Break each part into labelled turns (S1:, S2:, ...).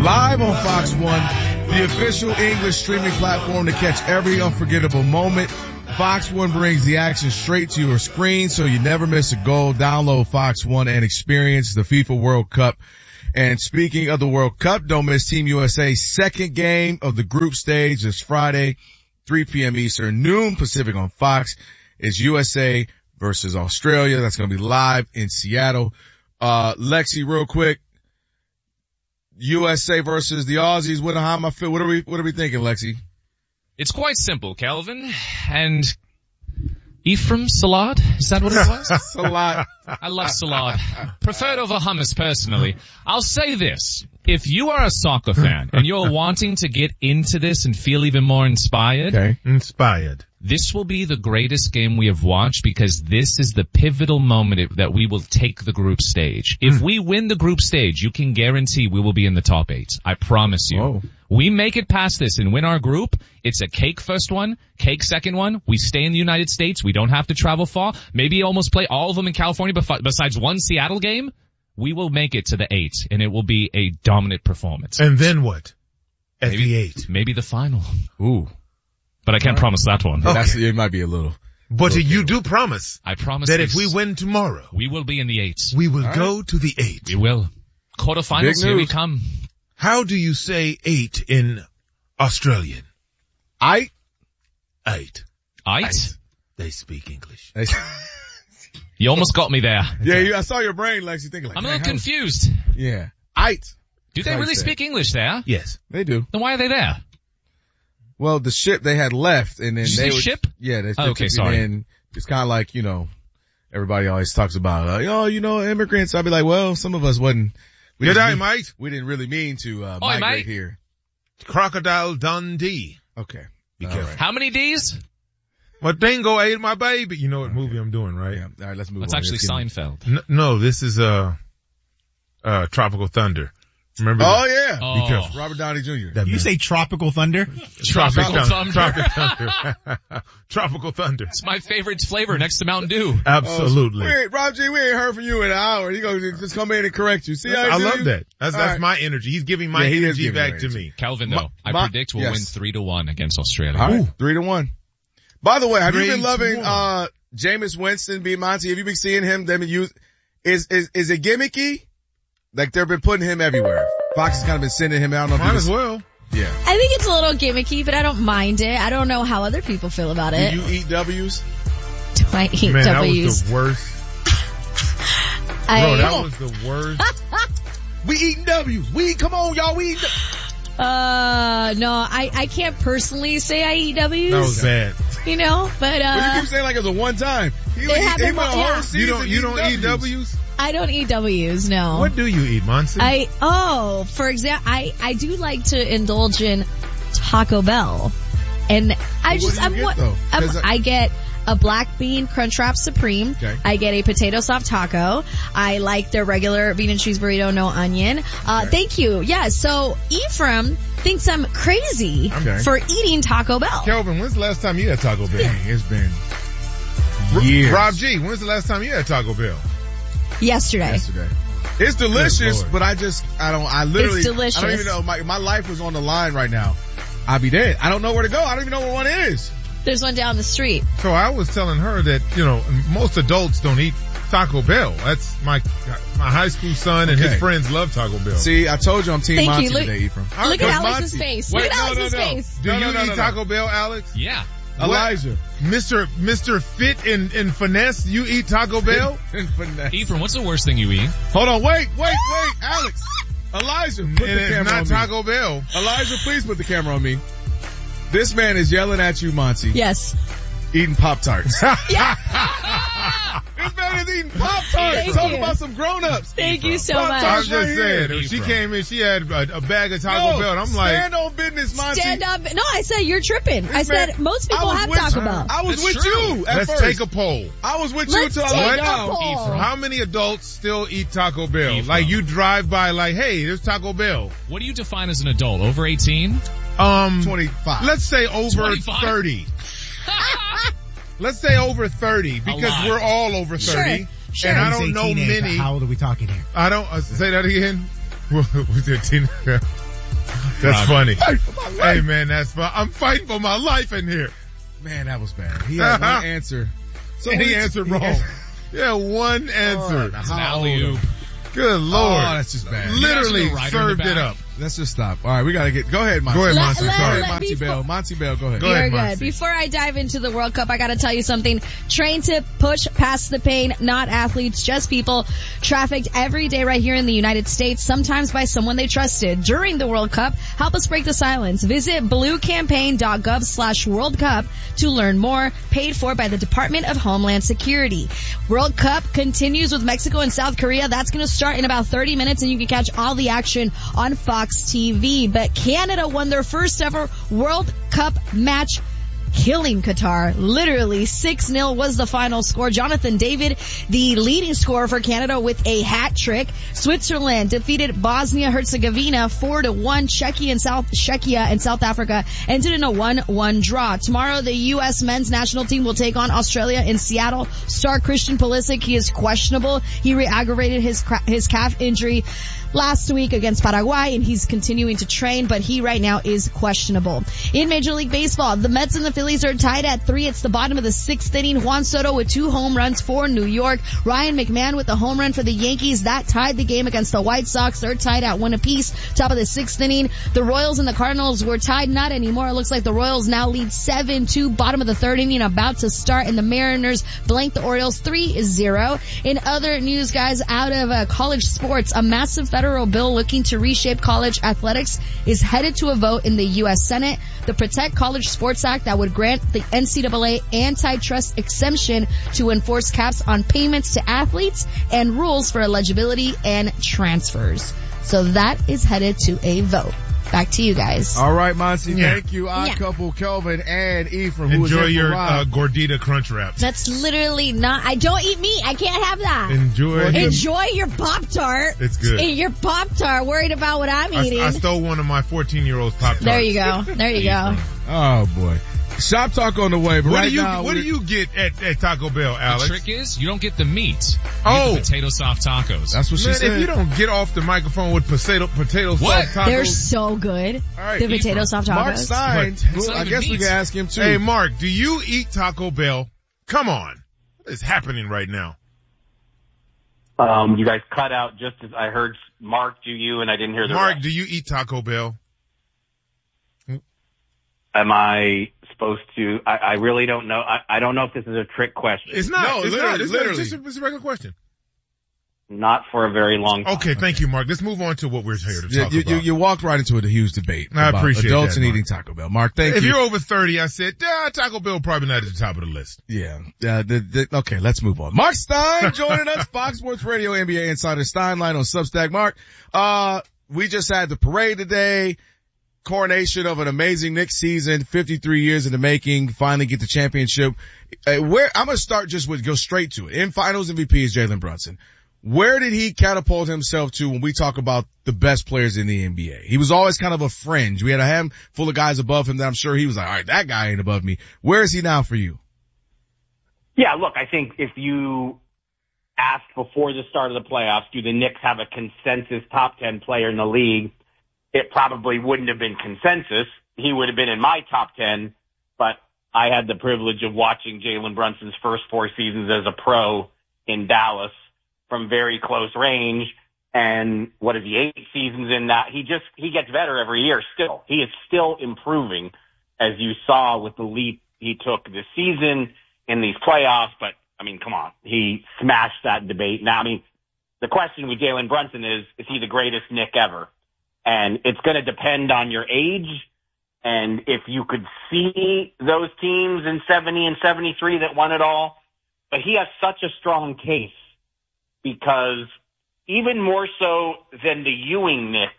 S1: Live on Fox One, the official English streaming platform to catch every unforgettable moment. Fox One brings the action straight to your screen so you never miss a goal. Download Fox One and experience the FIFA World Cup. And speaking of the World Cup, don't miss Team USA's second game of the group stage this Friday, 3 p.m. Eastern, noon Pacific on Fox. It's USA versus Australia. That's going to be live in Seattle. Lexi, real quick. USA versus the Aussies. What are we thinking, Lexi?
S2: It's quite simple, Calvin. And Ephraim Salad? Is that what it was?
S1: Salad.
S2: I love salad. Preferred over hummus, personally. I'll say this. If you are a soccer fan and you're wanting to get into this and feel even more inspired.
S3: Okay. Inspired.
S2: This will be the greatest game we have watched because this is the pivotal moment that we will take the group stage. If we win the group stage, you can guarantee we will be in the top 8. I promise you.
S1: Whoa.
S2: We make it past this and win our group. It's a cake first one, cake second one. We stay in the United States. We don't have to travel far. Maybe almost play all of them in California besides one Seattle game. We will make it to the 8 and it will be a dominant performance.
S3: And then what? At
S2: maybe,
S3: the 8.
S2: Maybe the final.
S1: Ooh.
S2: But I can't promise that one.
S1: Okay. It might be a little.
S3: But you do promise.
S2: I promise
S3: that
S2: this.
S3: If we win tomorrow,
S2: we will be in the 8.
S3: We will go to the 8.
S2: We will. Quarterfinals, here we come.
S3: How do you say 8 in Australian?
S1: Eight.
S3: They speak English.
S2: You almost got me there.
S1: Yeah, I saw your brain, Lexi, thinking like,
S2: I'm a little confused.
S1: Yeah. Eight.
S2: Do they really speak English there?
S3: Yes.
S1: They do.
S2: Then why are they there?
S1: Well, the ship they had left, and then
S2: ship?
S1: Yeah, they
S2: okay, sorry.
S1: And it's kind of like, everybody always talks about, immigrants. I'd be like, well, some of us wasn't. We didn't really mean to migrate here.
S3: Crocodile Dundee.
S1: Okay.
S3: Be careful.
S2: Right. How many D's?
S3: What Dingo ate my baby? You know what movie I'm doing, right?
S1: Yeah. All right, let's move on.
S2: That's actually Seinfeld.
S3: No, this is Tropical Thunder. Remember?
S1: Oh yeah.
S3: Oh. Be careful.
S1: Robert Downey Jr.
S4: You say Tropical Thunder?
S2: Tropical Thunder.
S3: Tropical Thunder.
S2: It's my favorite flavor next to Mountain Dew.
S3: Absolutely.
S1: Rob G, we ain't heard from you in an hour. He goes just come in and correct you. See how
S3: I love that. That's
S1: right.
S3: My energy. He's giving my energy back to me.
S2: Calvin, though, I predict we'll win 3-1 against Australia.
S1: All right, 3-1. By the way, have you been
S3: 3-1.
S1: loving Jameis Winston being Monty? Have you been seeing him? Is it gimmicky? Like they've been putting him everywhere. Fox has kind of been sending him out.
S3: Might as well.
S1: Yeah.
S5: I think it's a little gimmicky, but I don't mind it. I don't know how other people feel about it.
S1: Do you eat W's?
S5: Do I eat
S3: Man,
S5: W's?
S3: that was the worst. Bro, that was the worst.
S1: We eating W's. Come on, y'all. We eat.
S5: No, I can't personally say I eat W's.
S3: That was bad.
S5: But
S1: you keep saying like it's a one time. He went a whole season.
S3: You don't eat W's?
S5: I don't eat W's, no.
S3: What do you eat, Monty?
S5: For example, I do like to indulge in Taco Bell. And I get a black bean Crunchwrap Supreme.
S1: Okay.
S5: I get a potato soft taco. I like their regular bean and cheese burrito, no onion. Thank you. Yeah, so Ephraim thinks I'm crazy for eating Taco Bell.
S3: Kelvin, when's the last time you had Taco Bell?
S1: Dang, it's been years.
S3: Rob G, when's the last time you had Taco Bell?
S5: Yesterday.
S1: It's delicious, but I literally,
S5: it's delicious.
S1: I don't even know, my life was on the line right now. I'd be dead. I don't know where to go. I don't even know where one is.
S5: There's one down the street.
S3: So I was telling her that, most adults don't eat Taco Bell. That's my high school son and his friends love Taco Bell.
S1: See, I told you I'm Team Monty today, Ephraim.
S5: Look at Alex's face.
S1: Wait,
S5: look at Alex's face.
S3: Do you eat Taco Bell, Alex?
S2: Yeah.
S1: Elijah.
S3: Mr. Fit and Finesse, you eat Taco Bell?
S2: Ephraim, what's the worst thing you eat?
S1: Hold on, wait, Alex. Elijah, put the camera on me.
S3: Taco Bell.
S1: Elijah, please put the camera on me. This man is yelling at you, Monty.
S5: Yes.
S1: Eating Pop-Tarts.
S5: Yeah.
S1: This man is eating Pop-Tarts. Talking about some grown-ups.
S5: Thank you so much.
S3: I was just saying, when she came in, she had a bag of Taco Bell, and I'm like...
S1: stand on business, Monty.
S5: Stand up. No, I said you're tripping. I said most people have Taco Bell.
S1: I was with you at
S3: Let's
S1: first.
S3: take a poll.
S1: I was with you till I went down.
S3: How many adults still eat Taco Bell? Like you drive by like, hey, there's Taco Bell.
S2: What do you define as an adult? Over 18?
S1: 25.
S3: Let's say over
S2: 25?
S3: 30. Let's say over 30 because we're all over 30.
S5: Sure.
S3: And I don't know many.
S4: How old are we talking here?
S3: I don't, say that again. Was it That's funny. Hey, man, that's fun. I'm fighting for my life in here.
S1: Man, that was bad. He had one answer.
S3: So and he answered wrong. Yeah, one answer.
S2: It's an alley-oop.
S3: Good Lord.
S1: Oh, that's just bad.
S3: Literally served it up.
S1: Let's just stop. All right, we gotta go ahead, Monty.
S3: Go ahead, Monty.
S1: Sorry, Monty Bell. Monty Bell, go ahead.
S3: Go ahead,
S5: You're
S3: Monty.
S5: good. Before I dive into the World Cup, I gotta tell you something. Train to push past the pain, not athletes, just people trafficked every day right here in the United States, sometimes by someone they trusted. During the World Cup, help us break the silence. Visit bluecampaign.gov/World Cup to learn more, paid for by the Department of Homeland Security. World Cup continues with Mexico and South Korea. That's gonna start in about 30 minutes and you can catch all the action on Fox TV. But Canada won their first ever World Cup match, killing Qatar. Literally 6-0 was the final score. Jonathan David, the leading scorer for Canada, with a hat trick. Switzerland defeated Bosnia-Herzegovina 4-1. Czechia and South Africa ended in a 1-1 draw. Tomorrow, the U.S. men's national team will take on Australia in Seattle. Star Christian Pulisic, he is questionable. He re-aggravated his calf injury last week against Paraguay, and he's continuing to train, but he right now is questionable. In Major League Baseball, the Mets and the Phillies are tied at 3. It's the bottom of the 6th inning. Juan Soto with 2 home runs for New York. Ryan McMahon with a home run for the Yankees. That tied the game against the White Sox. They're tied at 1 apiece. Top of the 6th inning. The Royals and the Cardinals were tied. Not anymore. It looks like the Royals now lead 7-2. Bottom of the 3rd inning about to start, and the Mariners blank the Orioles 3-0. In other news, guys, out of college sports, a massive federal bill looking to reshape college athletics is headed to a vote in the U.S. Senate. The Protect College Sports Act that would grant the NCAA antitrust exemption to enforce caps on payments to athletes and rules for eligibility and transfers. So that is headed to a vote. Back to you guys.
S1: All right, Monty. Thank you. Couple Kelvin and Ephraim.
S3: Enjoy your gordita crunch wraps.
S5: That's literally not. I don't eat meat. I can't have that. Enjoy your Pop-Tart.
S3: It's good.
S5: Eat your Pop-Tart. Worried about what I'm eating.
S3: I stole one of my 14-year-old's Pop-Tarts.
S5: There you go. There you go.
S1: Oh boy. Shop talk on the way, but
S3: what do you get at Taco Bell, Alex?
S2: The trick is you don't get the meat. You get the potato soft tacos.
S1: That's what she said.
S3: If you don't get off the microphone with potato soft tacos.
S5: They're so good.
S3: All right,
S5: the potato soft tacos.
S1: Mark Stein. I guess we can ask him too.
S3: Hey, Mark, do you eat Taco Bell? Come on. What is happening right now?
S4: You guys cut out just as I heard Mark, do you, and I didn't hear the
S3: Mark,
S4: rest.
S3: do you eat Taco Bell?
S4: Am I supposed to? I really don't know. I don't know if this is a trick question.
S3: It's not.
S1: No,
S3: it's
S1: literally.
S3: It's a regular question.
S4: Not for a very long time.
S3: Okay, thank you, Mark. Let's move on to what we're here to talk about.
S1: You walked right into a huge debate.
S3: I appreciate
S1: adults
S3: that,
S1: and
S3: Mark.
S1: eating Taco Bell. Mark, thank you.
S3: If you're over 30, I said, Taco Bell probably not at the top of the list.
S1: Yeah. Okay, let's move on. Mark Stein joining us, Fox Sports Radio NBA Insider Steinline on Substack. Mark, we just had the parade today. Coronation of an amazing Knicks season, 53 years in the making, finally get the championship. I'm gonna start go straight to it. In finals MVP is Jalen Brunson. Where did he catapult himself to when we talk about the best players in the NBA? He was always kind of a fringe. We had a handful of guys above him that I'm sure he was like, all right, that guy ain't above me. Where is he now for you?
S4: Yeah, look, I think if you asked before the start of the playoffs, do the Knicks have a consensus top 10 player in the league? It probably wouldn't have been consensus. He would have been in my top 10, but I had the privilege of watching Jalen Brunson's first 4 seasons as a pro in Dallas from very close range. And what is he, 8 seasons in that? He gets better every year still. He is still improving, as you saw with the leap he took this season in these playoffs. But, I mean, come on. He smashed that debate. Now, I mean, the question with Jalen Brunson is he the greatest Knick ever? And it's going to depend on your age. And if you could see those teams in 70 and 73 that won it all. But he has such a strong case because even more so than the Ewing Knicks,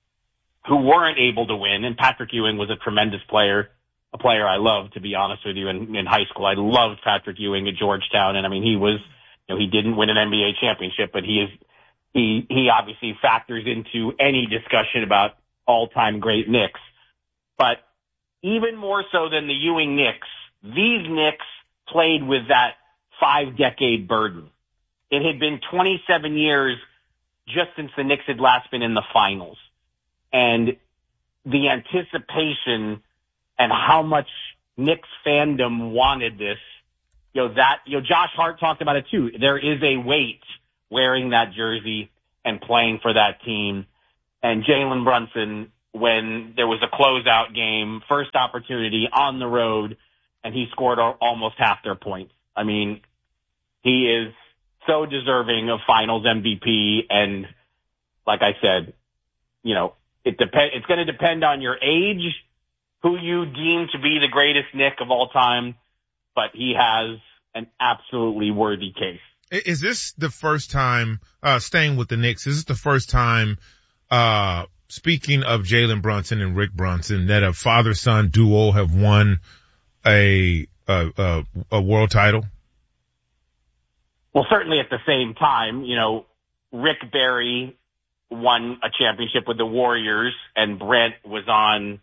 S4: who weren't able to win, and Patrick Ewing was a tremendous player, a player I loved, to be honest with you, in high school. I loved Patrick Ewing at Georgetown. And I mean, he didn't win an NBA championship, but he obviously factors into any discussion about all-time great Knicks. But even more so than the Ewing Knicks, these Knicks played with that 5-decade burden. It had been 27 years just since the Knicks had last been in the finals. And the anticipation and how much Knicks fandom wanted this, Josh Hart talked about it too. There is a weight wearing that jersey and playing for that team. And Jalen Brunson, when there was a closeout game, first opportunity on the road, and he scored almost half their points. I mean, he is so deserving of Finals MVP. And like I said, it's going to depend on your age, who you deem to be the greatest Knick of all time, but he has an absolutely worthy case.
S3: Is this the first time, staying with the Knicks, is this the first time, speaking of Jalen Brunson and Rick Brunson, that a father-son duo have won a world title?
S4: Well, certainly at the same time, Rick Barry won a championship with the Warriors, and Brent was on,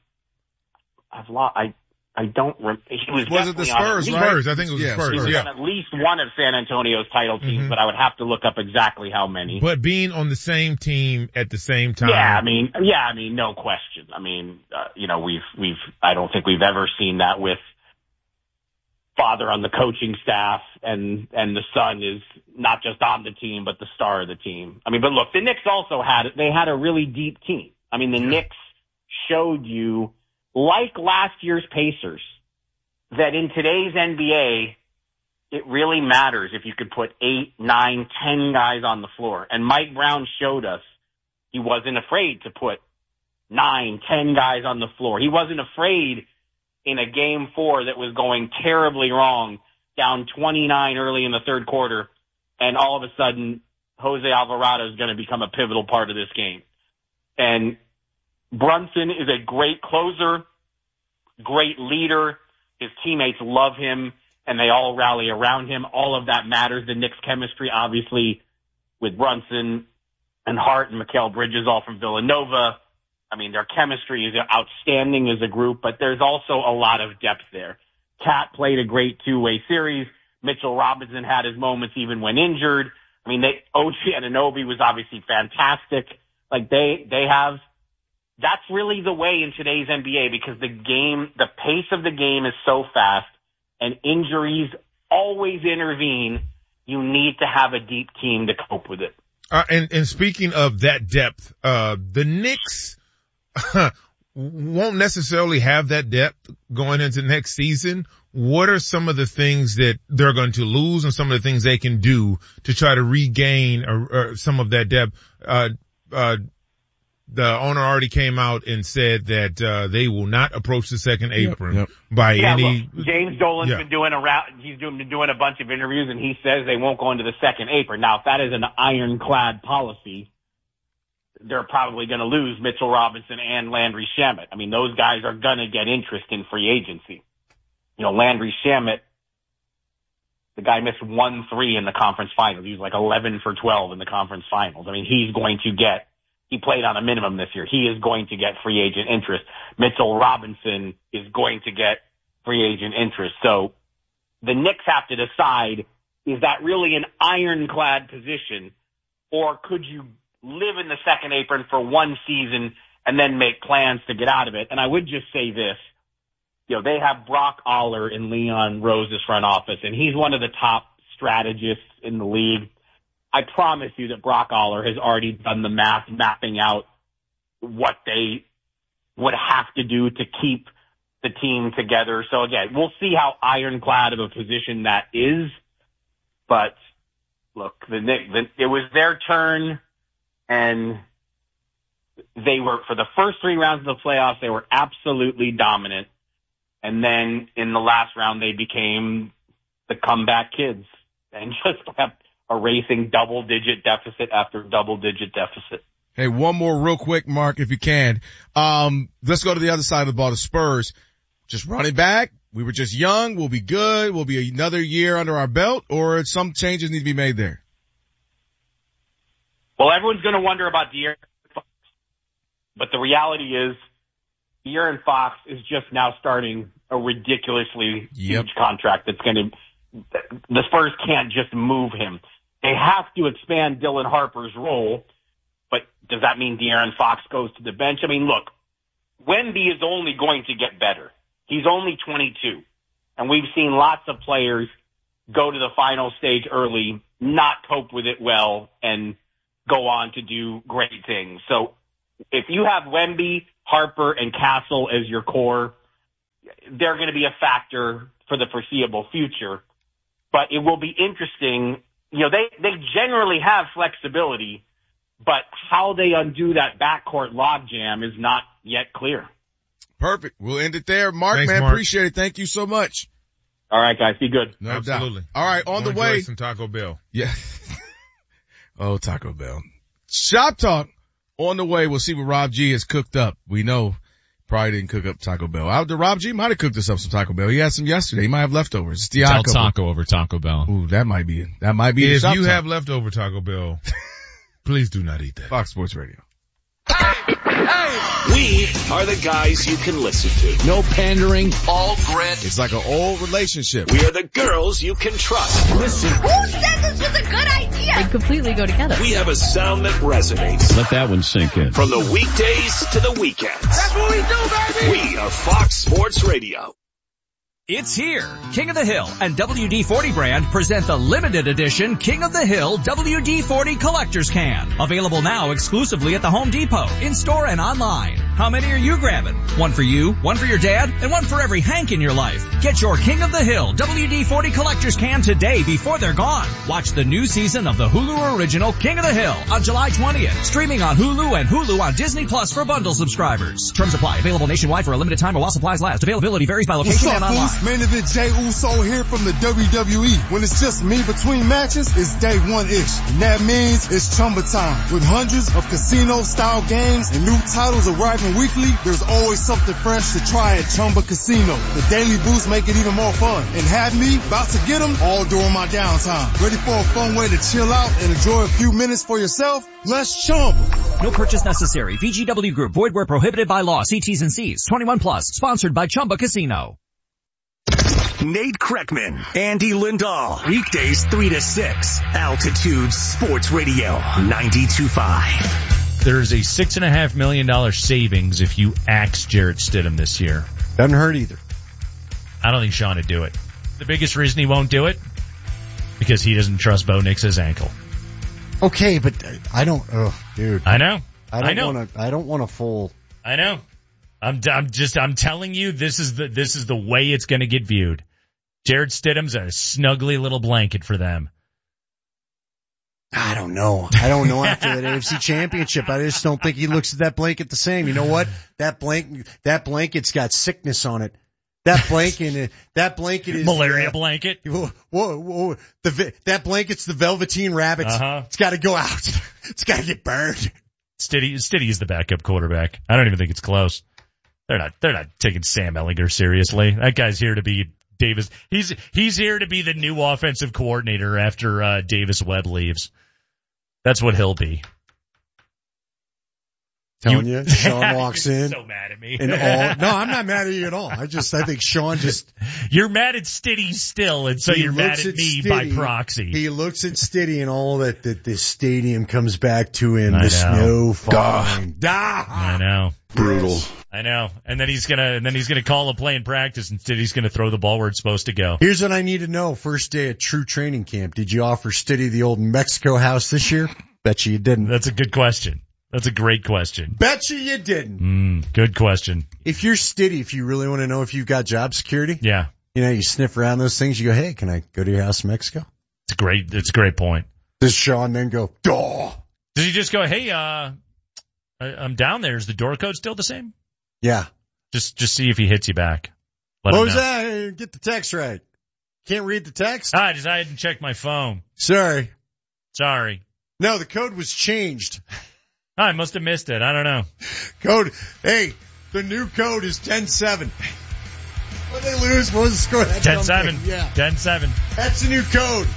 S1: Was it the Spurs, right?
S3: Spurs, I think it was the Spurs.
S4: He was on at least one of San Antonio's title teams, but I would have to look up exactly how many.
S3: But being on the same team at the same time.
S4: Yeah, I mean, no question. I mean, I don't think we've ever seen that with father on the coaching staff and the son is not just on the team, but the star of the team. I mean, but look, the Knicks also had a really deep team. I mean, the Knicks showed you, like last year's Pacers, that in today's NBA, it really matters if you could put 8, 9, 10 guys on the floor. And Mike Brown showed us he wasn't afraid to put 9, 10 guys on the floor. He wasn't afraid in a game 4 that was going terribly wrong, down 29 early in the third quarter, and all of a sudden, Jose Alvarado is going to become a pivotal part of this game. And Brunson is a great closer, great leader. His teammates love him, and they all rally around him. All of that matters. The Knicks' chemistry, obviously, with Brunson and Hart and Mikal Bridges, all from Villanova. I mean, their chemistry is outstanding as a group, but there's also a lot of depth there. Cat played a great two-way series. Mitchell Robinson had his moments even when injured. I mean, OG Anunoby was obviously fantastic. Like, they have, that's really the way in today's NBA, because the pace of the game is so fast and injuries always intervene. You need to have a deep team to cope with it.
S3: And speaking of that depth, the Knicks won't necessarily have that depth going into next season. What are some of the things that they're going to lose and some of the things they can do to try to regain some of that depth? The owner already came out and said that they will not approach the second apron by any.
S4: Look, James Dolan's been doing he's doing a bunch of interviews, and he says they won't go into the second apron. Now, if that is an ironclad policy, they're probably going to lose Mitchell Robinson and Landry Shamet. I mean, those guys are going to get interest in free agency. Landry Shamet, the guy missed 1-3 in the conference finals. He was like 11 for 12 in the conference finals. I mean, he played on a minimum this year. He is going to get free agent interest. Mitchell Robinson is going to get free agent interest. So the Knicks have to decide, is that really an ironclad position, or could you live in the second apron for one season and then make plans to get out of it? And I would just say this, they have Brock Aller in Leon Rose's front office, and he's one of the top strategists in the league. I promise you that Brock Aller has already done the math, mapping out what they would have to do to keep the team together. So again, we'll see how ironclad of a position that is. But look, it was their turn, and they were, for the first 3 rounds of the playoffs, they were absolutely dominant. And then in the last round, they became the comeback kids and just kept erasing double-digit deficit after double-digit deficit.
S1: Hey, one more real quick, Mark, if you can. Let's go to the other side of the ball, the Spurs. Just running back. We were just young. We'll be good. We'll be another year under our belt, or some changes need to be made there?
S4: Well, everyone's going to wonder about De'Aaron Fox. But the reality is, De'Aaron Fox is just now starting a ridiculously huge contract that's going to, the Spurs can't just move him. They have to expand Dylan Harper's role, but does that mean De'Aaron Fox goes to the bench? I mean, look, Wemby is only going to get better. He's only 22. And we've seen lots of players go to the final stage early, not cope with it well, and go on to do great things. So if you have Wemby, Harper, and Castle as your core, they're going to be a factor for the foreseeable future. But it will be interesting. They generally have flexibility, but how they undo that backcourt logjam is not yet clear.
S1: Perfect. We'll end it there. Mark,
S3: Thanks,
S1: man,
S3: Mark.
S1: Appreciate it. Thank you so much.
S4: All right, guys. Be good.
S1: No
S3: Absolutely.
S1: doubt. All right, on the
S3: Enjoy
S1: way.
S3: some Taco Bell.
S1: Yeah. Oh, Taco Bell. Shop Talk on the way. We'll see what Rob G has cooked up. We know probably didn't cook up Taco Bell. Rob G might have cooked us up some Taco Bell. He had some yesterday. He might have leftovers. It's
S2: Tell Taco over Taco Bell.
S1: Ooh, that might be the
S3: If
S1: Shop
S3: you
S1: Talk.
S3: have leftover Taco Bell, please do not eat that.
S1: Fox Sports Radio.
S6: We are the guys you can listen to. No pandering, all grit.
S1: It's like an old relationship.
S6: We are the girls you can trust. Listen.
S5: Who said this was a good idea? They completely go together.
S6: We have a sound that resonates.
S7: Let that one sink in.
S6: From the weekdays to the weekends.
S4: That's what we do, baby!
S6: We are Fox Sports Radio.
S8: It's here. King of the Hill and WD-40 brand present the limited edition King of the Hill WD-40 Collector's Can. Available now exclusively at the Home Depot, in-store and online. How many are you grabbing? One for you, one for your dad, and one for every Hank in your life. Get your King of the Hill WD-40 Collector's Can today before they're gone. Watch the new season of the Hulu original King of the Hill on July 20th. Streaming on Hulu and Hulu on Disney Plus for bundle subscribers. Terms apply. Available nationwide for a limited time while supplies last. Availability varies by location and online.
S9: Main event Jey Uso here from the WWE. When it's just me between matches, it's day one-ish. And that means it's Chumba time. With hundreds of casino-style games and new titles arriving weekly, there's always something fresh to try at Chumba Casino. The daily boosts make it even more fun. And have me about to get them all during my downtime. Ready for a fun way to chill out and enjoy a few minutes for yourself? Let's Chumba.
S8: No purchase necessary. VGW Group. Void where prohibited by law. See T's and C's. 21 plus. Sponsored by Chumba Casino.
S6: Nate Kreckman, Andy Lindahl. Weekdays 3 to 6. Altitude Sports Radio 92.5.
S10: There's a $6.5 million savings if you axe Jarrett Stidham this year.
S11: Doesn't hurt either.
S10: I don't think Sean would do it. The biggest reason he won't do it? Because he doesn't trust Bo Nix's ankle.
S11: Okay, but I don't, dude.
S10: I know.
S11: I don't want a full.
S10: I know. I'm telling you, this is the way it's gonna get viewed. Jarrett Stidham's a snuggly little blanket for them.
S11: I don't know after that AFC championship. I just don't think he looks at that blanket the same. You know what? That blanket's got sickness on it. That blanket is
S10: malaria blanket.
S11: Whoa. That blanket's the Velveteen Rabbits. It's got to go out. It's got to get burned.
S10: Stiddy is the backup quarterback. I don't even think it's close. They're not taking Sam Ehlinger seriously. That guy's here to be Davis. He's here to be the new offensive coordinator after Davis Webb leaves. That's what he'll be.
S11: Telling you, Sean walks in.
S10: So mad at me.
S11: No, I'm not mad at you at all. I think Sean just.
S10: You're mad at Stiddy still, and so you're mad at me by proxy.
S11: He looks at Stiddy and all that the stadium comes back to him. The snow falling.
S10: I know.
S11: Brutal.
S10: I know. And then he's gonna call a play in practice, and Stiddy's gonna throw the ball where it's supposed to go.
S11: Here's what I need to know. First day at true training camp. Did you offer Stiddy the old Mexico house this year? Bet you didn't.
S10: That's a good question. That's a great question.
S11: Bet you didn't.
S10: Good question.
S11: If you're Stiddy, if you really want to know if you've got job security.
S10: Yeah.
S11: You sniff around those things. You go, hey, can I go to your house in Mexico?
S10: It's a great point.
S11: Does Sean then go, duh?
S10: Does he just go, hey, I'm down there. Is the door code still the same?
S11: Yeah.
S10: Just see if he hits you back.
S11: What was that? Get the text right. Can't read the text?
S10: I hadn't checked my phone.
S11: Sorry.
S10: No,
S11: the code was changed.
S10: I must have missed it. I don't know.
S11: The new code is 10-7. What did they lose? What was the score?
S10: 10-7.
S11: Yeah.
S10: 10-7.
S11: That's the new code.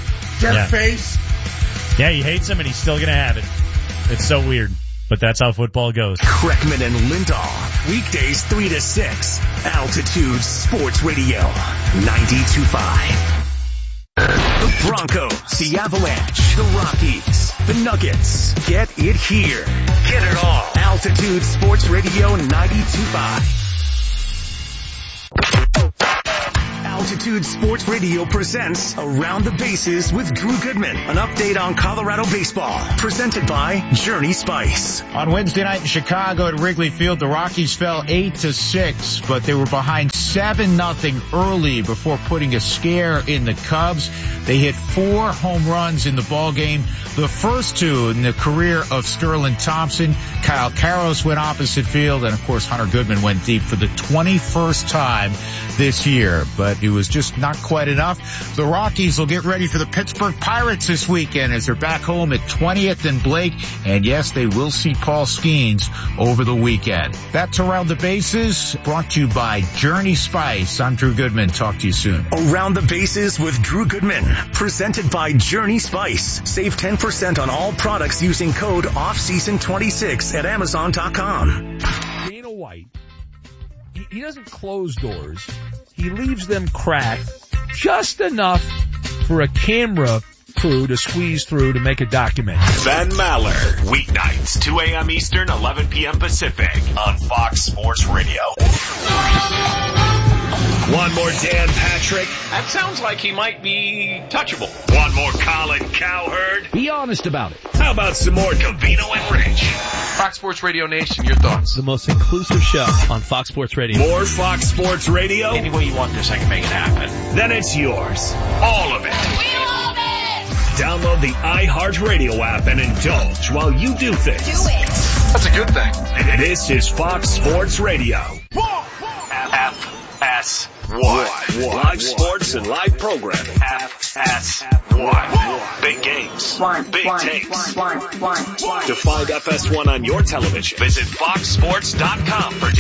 S11: Face.
S10: Yeah, he hates him and he's still going to have it. It's so weird, but that's how football goes.
S6: Kreckman and Lindahl. Weekdays 3 to 6. Altitude Sports Radio 92.5. The Broncos, the Avalanche, the Rockies, the Nuggets. Get it here. Get it all. Altitude Sports Radio 92.5. Altitude Sports Radio presents Around the Bases with Drew Goodman. An update on Colorado baseball. Presented by Journey Spice.
S7: On Wednesday night in Chicago at Wrigley Field, the Rockies fell 8-6, but they were behind 7-0 early before putting a scare in the Cubs. They hit 4 home runs in the ballgame. The first 2 in the career of Sterling Thompson. Kyle Karros went opposite field, and of course Hunter Goodman went deep for the 21st time this year, but it was just not quite enough. The Rockies will get ready for the Pittsburgh Pirates this weekend as they're back home at 20th and Blake, and yes, they will see Paul Skeens over the weekend. That's Around the Bases, brought to you by Journey Spice. I'm Drew Goodman. Talk to you soon.
S6: Around the Bases with Drew Goodman, presented by Journey Spice. Save 10% on all products using code OFFSEASON26 at Amazon.com.
S12: Dana White, he doesn't close doors. He leaves them cracked just enough for a camera crew to squeeze through to make a documentary.
S6: Van Maller, weeknights, 2 a.m. Eastern, 11 p.m. Pacific on Fox Sports Radio. One more Dan Patrick.
S13: That sounds like he might be touchable.
S6: One more Colin Cowherd.
S12: Be honest about it.
S6: How about some more Covino and Rich?
S13: Fox Sports Radio Nation, your thoughts?
S12: The most inclusive show on Fox Sports Radio.
S6: More Fox Sports Radio?
S13: Any way you want this, I can make it happen.
S6: Then it's yours. All of it.
S14: We love it!
S6: Download the iHeartRadio app and indulge while you do things.
S14: Do it!
S13: That's a good thing.
S6: This is Fox Sports Radio. FS1. Live sports and live programming. FS1. Big games. Big takes. To find FS1 on your television, visit foxsports.com for